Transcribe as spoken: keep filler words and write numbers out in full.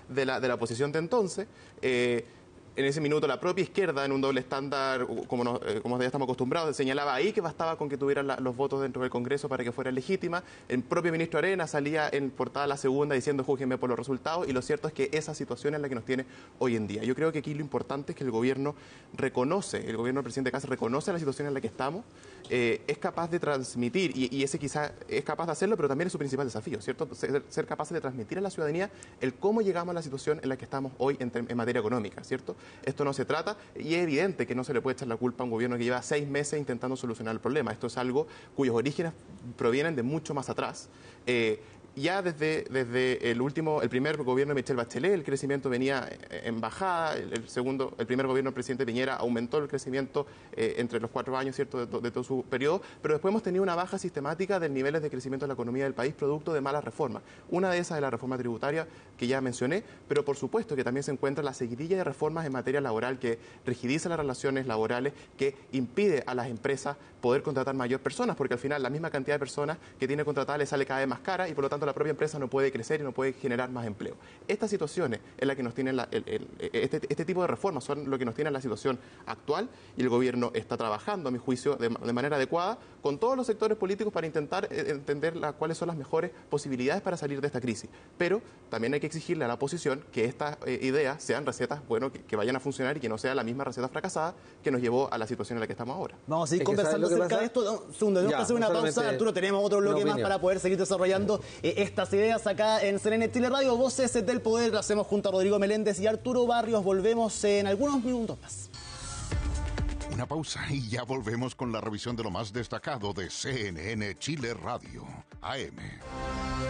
de la, de la oposición de entonces. Eh, En ese minuto la propia izquierda, en un doble estándar, como, nos, eh, como ya estamos acostumbrados, señalaba ahí que bastaba con que tuvieran la, los votos dentro del Congreso para que fuera legítima. El propio ministro Arena salía en portada La Segunda diciendo júzguenme por los resultados, y lo cierto es que esa situación es la que nos tiene hoy en día. Yo creo que aquí lo importante es que el gobierno reconoce, el gobierno del presidente Kast reconoce la situación en la que estamos, eh, es capaz de transmitir, y, y ese quizá es capaz de hacerlo, pero también es su principal desafío, ¿cierto? Ser, ser capaces de transmitir a la ciudadanía el cómo llegamos a la situación en la que estamos hoy en, en materia económica, ¿cierto? Esto no se trata, y es evidente que no se le puede echar la culpa a un gobierno que lleva seis meses intentando solucionar el problema. Esto es algo cuyos orígenes provienen de mucho más atrás. Eh, Ya desde, desde el último, el primer gobierno de Michelle Bachelet, el crecimiento venía en bajada. El, el segundo, el primer gobierno del presidente Piñera aumentó el crecimiento eh, entre los cuatro años, ¿cierto?, de, de todo su periodo, pero después hemos tenido una baja sistemática de niveles de crecimiento de la economía del país, producto de malas reformas. Una de esas es la reforma tributaria que ya mencioné, pero por supuesto que también se encuentra la seguidilla de reformas en materia laboral que rigidiza las relaciones laborales, que impide a las empresas poder contratar mayor personas, porque al final la misma cantidad de personas que tiene contratada le sale cada vez más cara, y por lo tanto la propia empresa no puede crecer y no puede generar más empleo. Estas situaciones es la que nos tienen la, el, el, este, este tipo de reformas son lo que nos tiene en la situación actual, y el gobierno está trabajando, a mi juicio, de, de manera adecuada con todos los sectores políticos para intentar eh, entender la, cuáles son las mejores posibilidades para salir de esta crisis. Pero también hay que exigirle a la oposición que estas eh, ideas sean recetas, bueno, que, que vayan a funcionar y que no sea la misma receta fracasada que nos llevó a la situación en la que estamos ahora. Vamos a seguir es que conversando acerca pasa? de esto. No, segundo, tenemos Ya, que hacer una no pausa, Arturo. Tenemos otro bloque más para poder seguir desarrollando eh, estas ideas acá en C N N Chile Radio. Voces del Poder, lo hacemos junto a Rodrigo Meléndez y Arturo Barrios. Volvemos en algunos minutos más. Una pausa y ya volvemos con la revisión de lo más destacado de C N N Chile Radio A M.